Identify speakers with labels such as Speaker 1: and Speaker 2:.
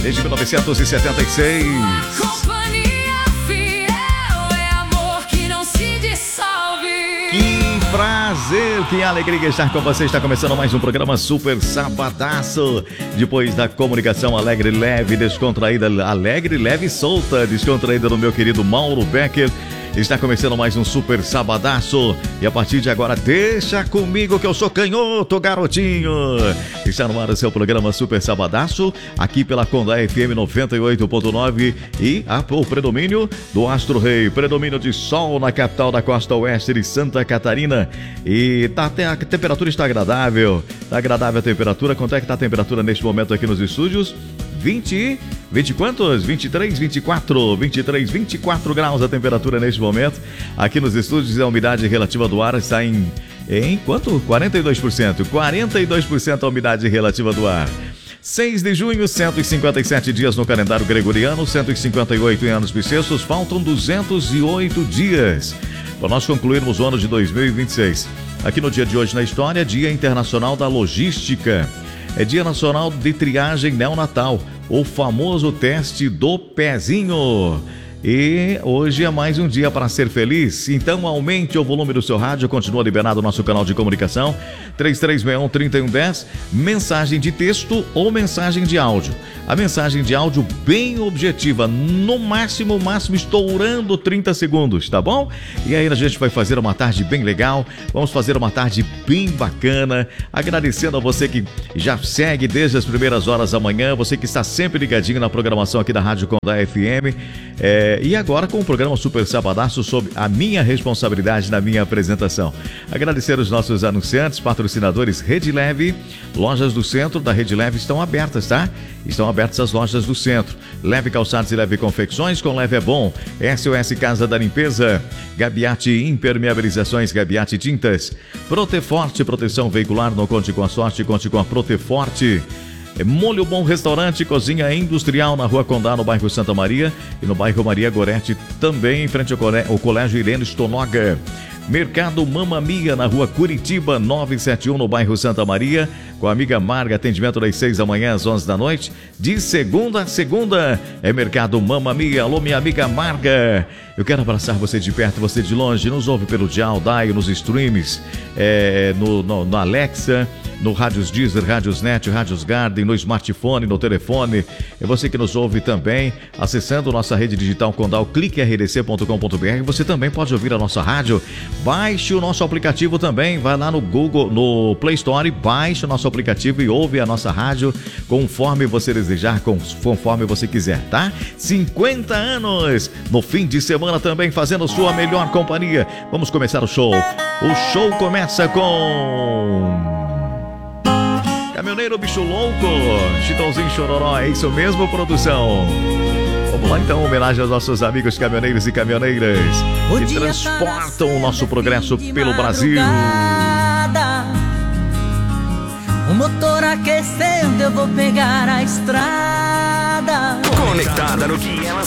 Speaker 1: desde 1976.
Speaker 2: Companhia fiel é amor que não se dissolve.
Speaker 1: Que prazer, que alegria estar com você. Está começando mais um programa Super Sabadaço. Depois da comunicação alegre, leve, descontraída, alegre, leve e solta, descontraída do meu querido Mauro Becker. Está começando mais um Super Sabadaço. E a partir de agora, deixa comigo que eu sou canhoto, garotinho. Está no ar o seu programa Super Sabadaço, aqui pela Condá FM 98.9 e o predomínio do Astro Rei, predomínio de sol na capital da costa oeste de Santa Catarina. E a temperatura está agradável. Está agradável a temperatura. Quanto é que está a temperatura neste momento aqui nos estúdios? 20 quantos? 23, 24 graus a temperatura neste momento. Aqui nos estúdios a umidade relativa do ar está em quanto? 42%. 42% a umidade relativa do ar. 6 de junho, 157 dias no calendário gregoriano, 158 em anos bissextos, faltam 208 dias para nós concluirmos o ano de 2026. Aqui no dia de hoje na história, Dia Internacional da Logística. É Dia Nacional de Triagem Neonatal, o famoso teste do pezinho. E hoje é mais um dia para ser feliz. Então aumente o volume do seu rádio. Continua liberado o nosso canal de comunicação 3361-3110. Mensagem de texto ou mensagem de áudio. A mensagem de áudio bem objetiva, no máximo estourando 30 segundos, tá bom? E aí a gente vai fazer uma tarde bem legal. Vamos fazer uma tarde bem bacana. Agradecendo a você que já segue desde as primeiras horas da manhã, você que está sempre ligadinho na programação aqui da Rádio Condá FM. E agora com o programa Super Sabadaço, sob a minha responsabilidade na minha apresentação. Agradecer os nossos anunciantes, patrocinadores Rede Leve. Lojas do centro da Rede Leve estão abertas, tá? Estão abertas as lojas do centro. Leve Calçados e Leve Confecções, com Leve é bom. SOS Casa da Limpeza. Gabiati Impermeabilizações, Gabiati Tintas. Proteforte, proteção veicular, não conte com a sorte, conte com a Proteforte. Molho Bom Restaurante, cozinha industrial na Rua Condá, no bairro Santa Maria, e no bairro Maria Gorete, também em frente ao Colégio Irene Stonoga. Mercado Mamma Mia, na Rua Curitiba 971, no bairro Santa Maria, com a amiga Marga, atendimento das 6 da manhã às 11 da noite, de segunda a segunda. É Mercado Mamma Mia. Alô, minha amiga Marga. Eu quero abraçar você de perto, você de longe. Nos ouve pelo Dial, Daio, nos streams, no Alexa, no Rádios Deezer, Rádios Net, Rádios Garden, no smartphone, no telefone. É você que nos ouve também acessando nossa rede digital Condal, cliquerdc.com.br. Você também pode ouvir a nossa rádio. Baixe o nosso aplicativo também. Vai lá no Google, no Play Store, baixe o nosso aplicativo e ouve a nossa rádio conforme você desejar, conforme você quiser, tá? 50 anos no fim de semana também, fazendo sua melhor companhia. Vamos começar o show. O show começa com Caminhoneiro Bicho Louco, Chitãozinho Chororó. É isso mesmo, produção? Vamos lá então, homenagem aos nossos amigos caminhoneiros e caminhoneiras que transportam o nosso progresso pelo Brasil.
Speaker 3: O motor aquecendo, eu vou pegar a estrada.
Speaker 4: Conectada no que ela